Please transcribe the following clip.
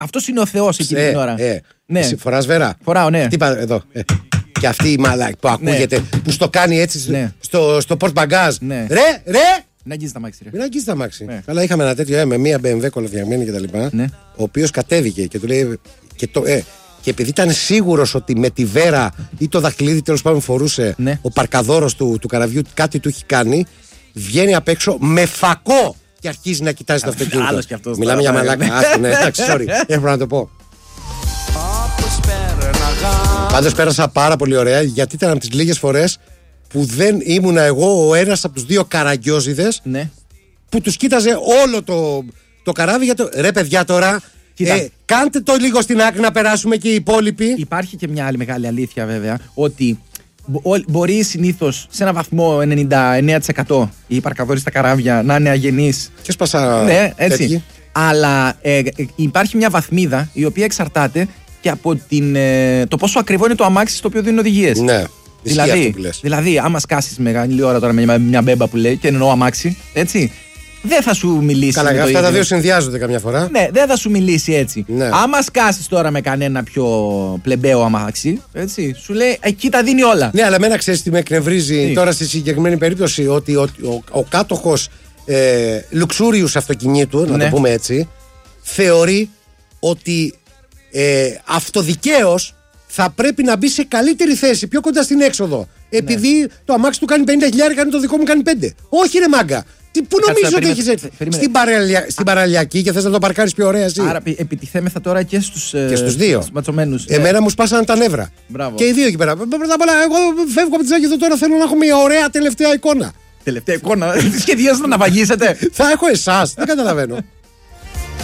Αυτός είναι ο Θεός εκείνη την ώρα. Ναι. Εσύ φοράς βέρα? Φοράω, ναι. Τι είπα εδώ. Και αυτή η μαλάκη που ακούγεται, που στο κάνει έτσι στο πορτμπαγκάζ. Ναι. Ρε! Μην αγγίζεις τα μάξι, ρε. Μην αγγίζεις τα μάξι. Αλλά είχαμε ένα τέτοιο με μία BMW κολοφτιαγμένη κτλ. Ναι. Ο οποίος κατέβηκε και του λέει. Και επειδή ήταν σίγουρος ότι με τη βέρα ή το δαχτυλίδι τέλος πάντων φορούσε ο παρκαδόρος του καραβιού, κάτι του έχει κάνει, βγαίνει απ' έξω με φακό και αρχίζει να κοιτάζει το αυτοκίνητο. Μιλάμε για μαλάκα. Ναι, εντάξει, sorry. Έπρεπε να το πω. Πάντως πέρασα πάρα πολύ ωραία, γιατί ήταν από τις λίγες φορές που δεν ήμουνα εγώ ο ένας από τους δύο καραγκιόζιδες που τους κοίταζε όλο το καράβι για το. Ρε παιδιά τώρα. Κάντε το λίγο στην άκρη να περάσουμε και οι υπόλοιποι. Υπάρχει και μια άλλη μεγάλη αλήθεια βέβαια, ότι μπορεί συνήθως σε ένα βαθμό 99% οι παρκαδόροι στα καράβια να είναι αγενείς. Και σπάσα. Ναι, έτσι. Αλλά υπάρχει μια βαθμίδα η οποία εξαρτάται και από το πόσο ακριβό είναι το αμάξι στο οποίο δίνουν οδηγίες. Ναι. Δηλαδή, άμα σκάσεις μεγάλη ώρα τώρα με μια μπέμπα που λέει και εννοώ αμάξι, έτσι. Δεν θα σου μιλήσει. Καλά, αυτά τα δύο συνδυάζονται καμιά φορά. Ναι, δεν θα σου μιλήσει έτσι. Ναι. Άμα σκάσεις τώρα με κανένα πιο πλεμπαίο αμάξι, έτσι, σου λέει εκεί τα δίνει όλα. Ναι, αλλά εμένα ξέρεις τι με εκνευρίζει τώρα στη συγκεκριμένη περίπτωση, ότι ο κάτοχος λουξούριους αυτοκινήτου, να το πούμε έτσι, θεωρεί ότι αυτοδικαίως θα πρέπει να μπει σε καλύτερη θέση, πιο κοντά στην έξοδο. Επειδή το αμάξι του κάνει 50.000, το δικό μου κάνει 5. Όχι, ρε μάγκα. Πού νομίζω ότι έχεις έρθει? Στην παραλιακή και θες να το παρκάρεις πιο ωραία εσύ? Άρα επιτιθέμεθα τώρα και στους δύο ματσωμένους. Εμένα μου σπάσανε τα νεύρα. Μπράβο. Και οι δύο εκεί πέρα. Πρώτα απ' όλα, εγώ φεύγω από τη Ζάκηθο τώρα, θέλω να έχω μια ωραία τελευταία εικόνα. Τελευταία εικόνα. Σχεδιάζετε να βαγίσετε? Θα έχω εσάς, δεν καταλαβαίνω.